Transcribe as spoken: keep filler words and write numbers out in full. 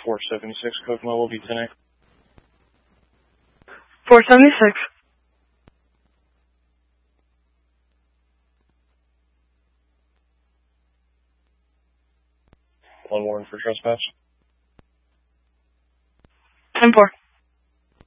four seventy-six, Kokomo will be ten eight. four seventy-six. One warrant for trespass. ten four.